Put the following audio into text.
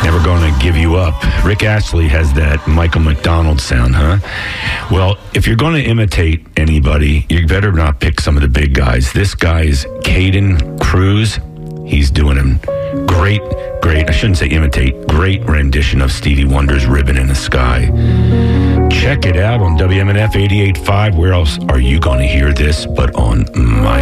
Never gonna give you up. Rick Astley has that Michael McDonald sound, huh? Well, if you're going to imitate anybody, you better not pick some of the big guys. This guy is Caden Cruz. He's doing a great, I shouldn't say imitate, great rendition of Stevie Wonder's Ribbon in the Sky. Check it out on WMNF 88.5. Where else are you going to hear this but on my